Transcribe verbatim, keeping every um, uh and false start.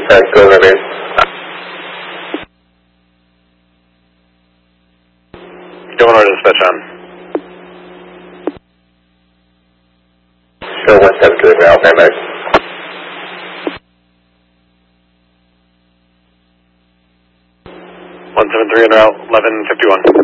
dispatch, go ahead, man. Going over to dispatch on. Show one seven two route, man, man. one seven three en route, eleven fifty-one.